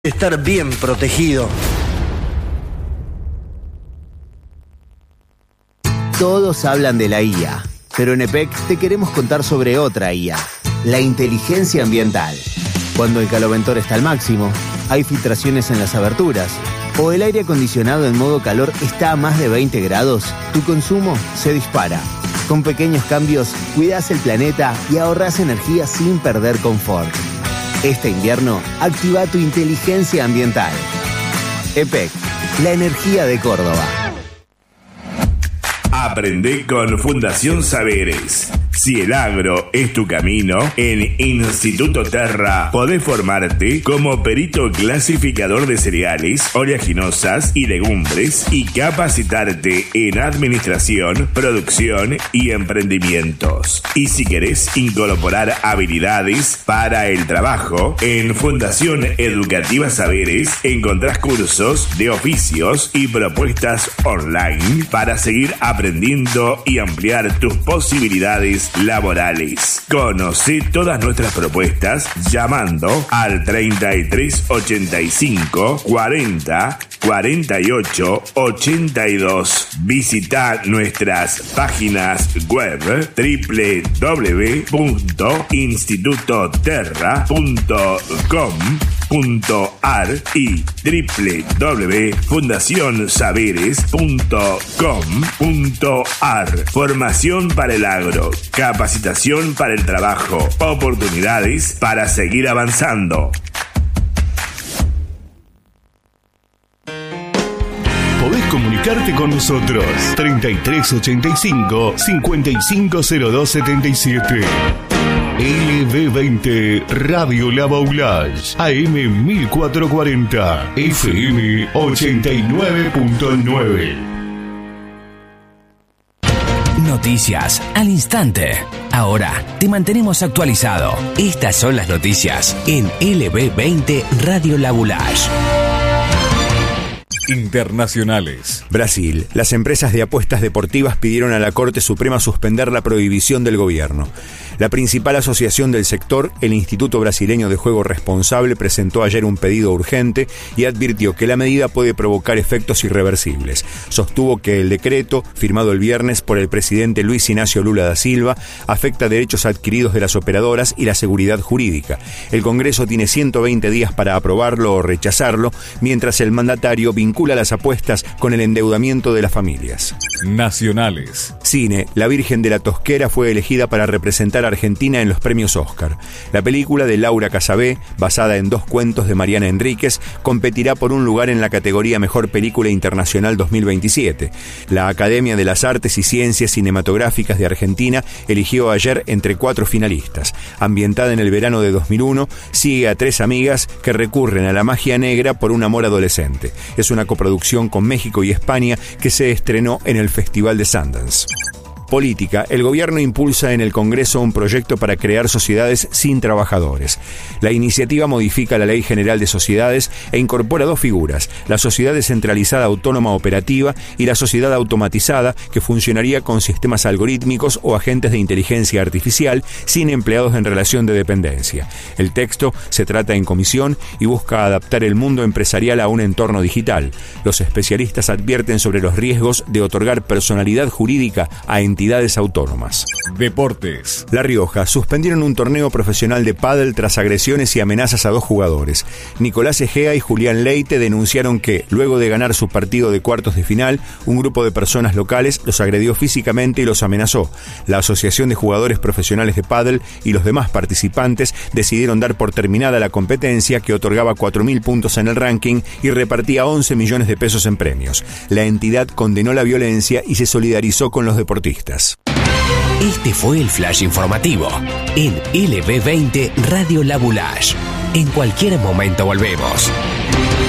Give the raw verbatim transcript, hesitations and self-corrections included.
Estar bien protegido. Todos hablan de la I A, pero en E P E C te queremos contar sobre otra I A, la inteligencia ambiental. Cuando el caloventor está al máximo, hay filtraciones en las aberturas, o el aire acondicionado en modo calor está a más de veinte grados, tu consumo se dispara. Con pequeños cambios, cuidas el planeta y ahorras energía sin perder confort. Este invierno, activa tu inteligencia ambiental. E P E C, la energía de Córdoba. Aprende con Fundación Saberes. Si el agro es tu camino, en Instituto Terra podés formarte como perito clasificador de cereales, oleaginosas y legumbres y capacitarte en administración, producción y emprendimientos. Y si querés incorporar habilidades para el trabajo, en Fundación Educativa Saberes encontrás cursos de oficios y propuestas online para seguir aprendiendo y ampliar tus posibilidades laborales. Conoce todas nuestras propuestas llamando al treinta y tres ochenta y cinco cuarenta cuarenta y ocho ochenta y dos. Visita nuestras páginas web doble u doble u doble u punto instituto terra punto com punto ar y doble u doble u doble u punto fundación saberes punto com punto ar. Formación para el agro, capacitación para el trabajo, oportunidades para seguir avanzando. Podés comunicarte con nosotros. treinta y tres ochenta y cinco cincuenta y cinco cero dos setenta y siete. L B veinte Radio La Baulage, A M mil cuatrocientos cuarenta, F M ochenta y nueve punto nueve. Noticias al instante. Ahora te mantenemos actualizado. Estas son las noticias en L B veinte Radio La Baulage. Internacionales. Brasil. Las empresas de apuestas deportivas pidieron a la Corte Suprema suspender la prohibición del gobierno. La principal asociación del sector, el Instituto Brasileño de Juego Responsable, presentó ayer un pedido urgente y advirtió que la medida puede provocar efectos irreversibles. Sostuvo que el decreto, firmado el viernes por el presidente Luis Ignacio Lula da Silva, afecta derechos adquiridos de las operadoras y la seguridad jurídica. El Congreso tiene ciento veinte días para aprobarlo o rechazarlo, mientras el mandatario vincula las apuestas con el endeudamiento de las familias. Nacionales. Cine. La Virgen de la Tosquera fue elegida para representar a Argentina en los premios Oscar. La película de Laura Casabé, basada en dos cuentos de Mariana Enríquez, competirá por un lugar en la categoría Mejor Película Internacional dos mil veintisiete. La Academia de las Artes y Ciencias Cinematográficas de Argentina eligió ayer entre cuatro finalistas. Ambientada en el verano de dos mil uno, sigue a tres amigas que recurren a la magia negra por un amor adolescente. Es una coproducción con México y España que se estrenó en el Festival de Sundance. Política. El gobierno impulsa en el Congreso un proyecto para crear sociedades sin trabajadores. La iniciativa modifica la Ley General de Sociedades e incorpora dos figuras: la sociedad descentralizada autónoma operativa y la sociedad automatizada, que funcionaría con sistemas algorítmicos o agentes de inteligencia artificial sin empleados en relación de dependencia. El texto se trata en comisión y busca adaptar el mundo empresarial a un entorno digital. Los especialistas advierten sobre los riesgos de otorgar personalidad jurídica a entidades autónomas. Deportes. La Rioja. Suspendieron un torneo profesional de pádel tras agresiones y amenazas a dos jugadores. Nicolás Egea y Julián Leite denunciaron que, luego de ganar su partido de cuartos de final, un grupo de personas locales los agredió físicamente y los amenazó. La Asociación de Jugadores Profesionales de Pádel y los demás participantes decidieron dar por terminada la competencia, que otorgaba cuatro mil puntos en el ranking y repartía once millones de pesos en premios. La entidad condenó la violencia y se solidarizó con los deportistas. Este fue el flash informativo en L B veinte Radio La Baulage. En cualquier momento volvemos.